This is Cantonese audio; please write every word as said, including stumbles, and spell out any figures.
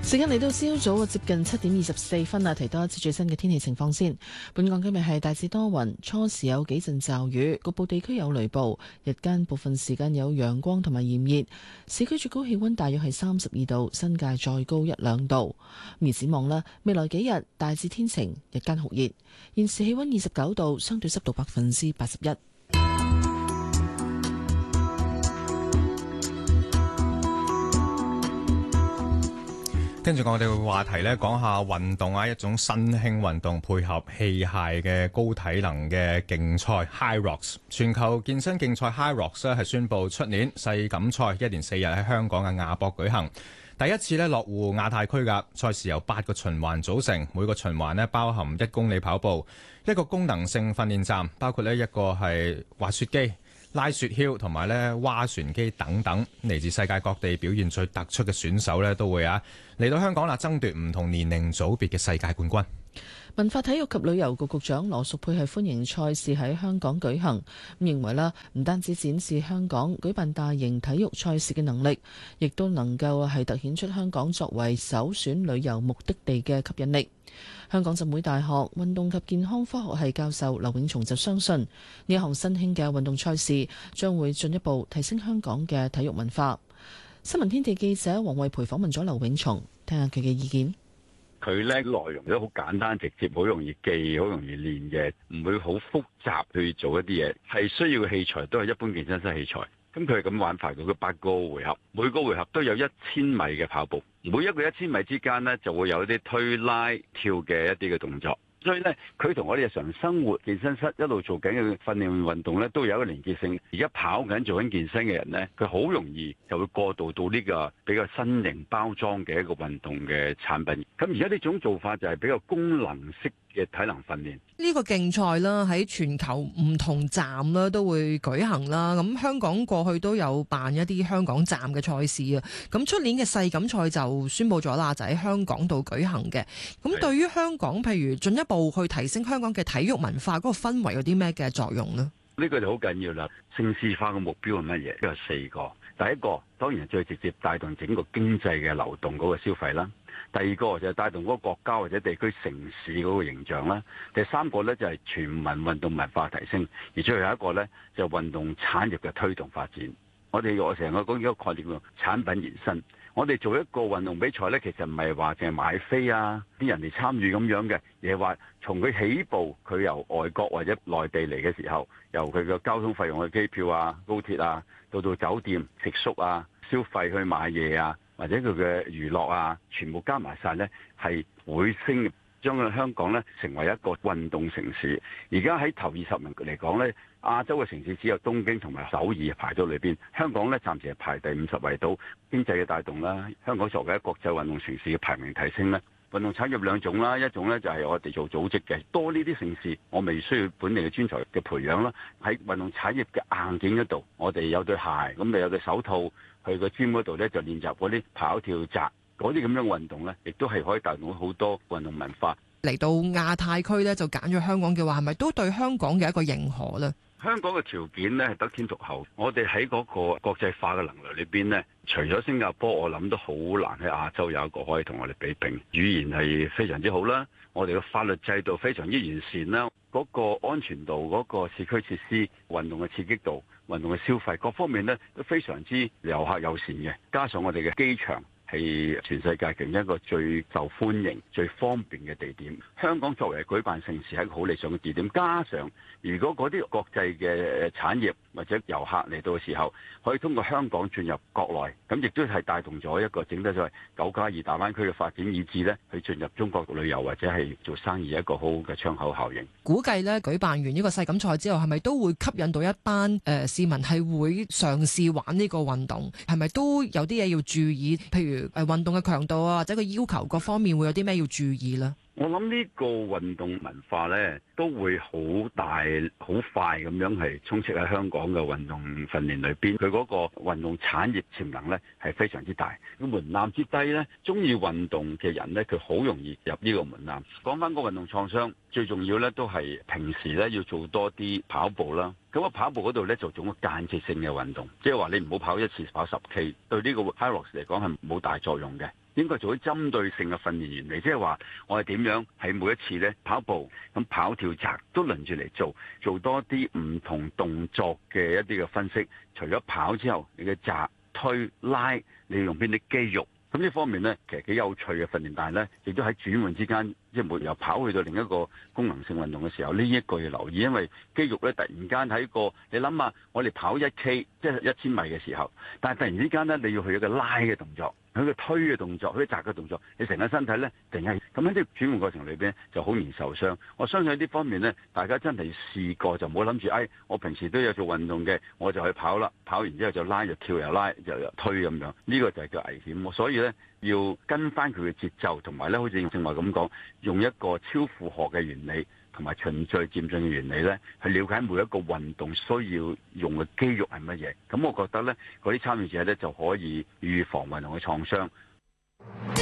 時間嚟到朝早接近七點二十四分啦，提多一次最新嘅天氣情況先。本港今日係大致多雲，初時有幾陣驟雨，局部地區有雷暴，日間部分時間有陽光同埋炎熱。市區最高氣溫大約係三十二度，新界再高一兩度。而展望啦，未來幾日大致天晴，日間酷熱。現時氣溫二十九度，相對濕度百分之八十一。 跟住我哋嘅話題咧，講下運動啊，一種新興運動配合器械嘅高體能嘅競賽 HYROX。全球健身競賽 HYROX 咧係宣布出年世錦賽一連四日喺香港嘅亞博舉行，第一次咧落戶亞太區㗎。賽事由八個循環組成，每個循環咧包含一公里跑步，一個功能性訓練站，包括咧一個係滑雪機、拉雪橇同埋咧划船機等等，嚟自世界各地表現最突出嘅選手咧都會啊嚟到香港啦，爭奪唔同年齡組別嘅世界冠軍。 文化體育及旅遊局局長羅淑佩係歡迎賽事喺香港舉行，咁認為啦，唔單止展示香港舉辦大型體育賽事嘅能力，亦都能夠係突顯出香港作為首選旅遊目的地嘅吸引力。香港浸會大學運動及健康科學系教授劉永松就相信，呢一項新興嘅運動賽事將會進一步提升香港嘅體育文化。新聞天地記者黃慧培訪問咗劉永松，聽下佢嘅意見。 佢咧內容都好簡單直接，好容易記，好容易練嘅，唔會好複雜去做一啲嘢。係需要嘅器材都係一般健身室器材。咁佢係咁玩法，佢八個回合，每個回合都有一千米嘅跑步，每一個一千米之間呢，就會有一啲推拉跳嘅一啲嘅動作。所以咧，佢同我哋日常生活健身室一路做緊嘅訓練運動咧，都有一個連結性。而家跑緊做緊健身嘅人咧，佢好容易就會過渡到呢個比較新型包裝嘅一個運動嘅產品。咁而家呢種做法就係比較功能式嘅體能訓練。 呢個競賽啦，喺全球唔同站啦都會舉行啦。咁香港過去都有辦一啲香港站嘅賽事啊。咁出年嘅世錦賽就宣布咗啦，就喺香港度舉行嘅。咁對於香港，譬如進一步去提升香港嘅體育文化嗰個氛圍有啲咩嘅作用呢？ 呢個就好緊要啦。城市化嘅目標係乜嘢？都有四個。第一個當然係最直接帶動整個經濟嘅流動嗰個消費啦。第二個就係帶動嗰個國家或者地區城市嗰個形象啦。第三個呢，就係全民運動文化提升，而最後一個呢，就係運動產業嘅推動發展。我哋我成日講一個概念叫產品延伸。我哋做一個運動比賽呢，其實唔係話淨係買飛啊，啲人嚟參與咁樣嘅，而係話從佢起步，佢由外國或者內地嚟嘅時候，由佢嘅交通費用嘅機票啊、高鐵啊，到到酒店食宿啊、消費去買嘢啊，或者佢嘅娛樂啊，全部加埋晒呢，係會升，將個香港呢成為一個運動城市。而家喺頭二十名嚟講呢，亞洲嘅城市只有東京同埋首爾排到裏邊，香港呢暫時係排第五十位到。經濟嘅帶動啦，香港作為一個國際運動城市嘅排名提升呢，運動產業兩種啦，一種呢就係我哋做組織嘅，多呢啲城市，我未需要本地嘅專才嘅培養啦。喺運動產業嘅硬件嗰度，我哋有對鞋，咁咪有對手套，去個 gym 嗰度呢就練習嗰啲跑跳擲嗰啲咁樣運動呢，亦都係可以帶動好多運動文化。 嚟到亞太區呢，就揀咗香港嘅話，係咪都對香港嘅一個認可呢？ 香港嘅條件呢係得天獨厚，我哋喺嗰個國際化嘅能力裏邊呢，除咗新加坡，我諗都好難喺亞洲有一個可以同我哋比拼。語言係非常之好啦，我哋嘅法律制度非常之完善啦，嗰個安全度、嗰個市區設施、運動嘅刺激度、運動嘅消費各方面呢都非常之遊客友善嘅，加上我哋嘅機場係全世界其中一個最受歡迎、最方便嘅地點。香港作為舉辦盛事係一個好理想嘅地點，加上如果嗰啲國際嘅產業或者遊客嚟到嘅時候，可以通過香港進入國內，咁亦都係帶動咗一個整體所謂九加二大灣區嘅發展，以至呢去進入中國旅遊或者係做生意一個好好嘅窗口效應。 估計呢舉辦完呢個世錦賽之後，係咪都會吸引到一班誒、呃、市民係會嘗試玩呢個運動？係咪都有啲嘢要注意？譬如誒運動嘅強度啊，或者個要求各方面會有啲咩要注意呢？ 我諗呢個運動文化呢，都會好大、好快咁樣係充斥喺香港嘅運動訓練裏邊。佢嗰個運動產業潛能呢係非常之大。咁門檻之低呢，中意運動嘅人呢，佢好容易入呢個門檻。講翻個運動創傷，最重要呢都係平時呢要做多啲跑步啦。咁啊跑步嗰度呢，就做個間歇性嘅運動，即係話你唔好跑一次跑十 K，對呢個 HYROX 嚟講係冇大作用嘅。 應該做啲針對性嘅訓練原理，即係話我係點樣喺每一次咧跑步咁跑跳擲都輪住嚟做，做多啲唔同動作嘅一啲嘅分析。除咗跑之後，你嘅擲、推、拉，你要用邊啲肌肉？咁呢方面呢，其實幾有趣嘅訓練，但係呢，亦都喺轉換之間，即係冇由跑去到另一個功能性運動嘅時候，呢一個要留意，因為肌肉呢突然間喺個，你諗下，我哋跑一 K 即係一千米嘅時候，但係突然之間呢，你要去一個拉嘅動作，去一個推嘅動作，去一個擲嘅動作，你成個身體呢，突然間咁喺呢個轉換過程裏邊就好容易受傷。我相信喺呢方面呢，大家真係試過就唔好諗住，哎，我平時都有做運動嘅，我就去跑啦，跑完之後就拉又跳又拉又又推咁樣，呢個就係叫危險。所以呢，要跟翻佢嘅節奏，同埋咧，好似正話咁講，用一個超負荷嘅原理同埋循序漸進嘅原理咧，去了解每一個運動需要用嘅肌肉係乜嘢。咁我覺得咧，嗰啲參與者咧就可以預防運動嘅創傷，